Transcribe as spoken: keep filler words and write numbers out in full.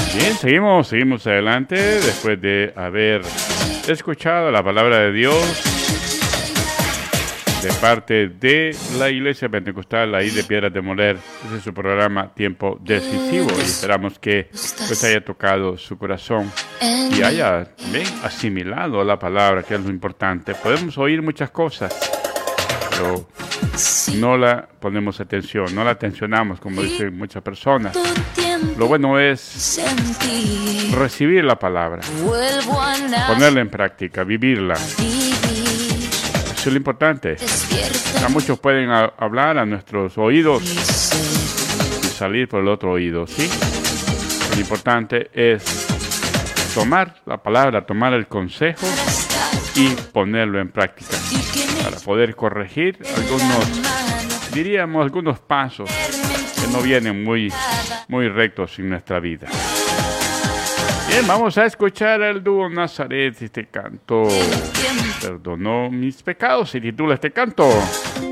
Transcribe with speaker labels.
Speaker 1: Bien, seguimos, seguimos adelante después de haber escuchado la palabra de Dios de parte de la Iglesia Pentecostal ahí de Piedras de Moler. Ese es su programa Tiempo Decisivo y esperamos que pues haya tocado su corazón y haya bien asimilado la palabra, que es lo importante. Podemos oír muchas cosas, pero no la ponemos atención, no la atencionamos, como dicen muchas personas. Lo bueno es recibir la palabra, ponerla en práctica, vivirla. Eso es lo importante. Ya muchos pueden a- hablar a nuestros oídos y salir por el otro oído, ¿sí? Lo importante es tomar la palabra, tomar el consejo y ponerlo en práctica para poder corregir algunos, diríamos, algunos pasos que no vienen muy, muy rectos en nuestra vida. Bien, vamos a escuchar al dúo Nazaret. Este canto perdonó mis pecados, se titula este canto.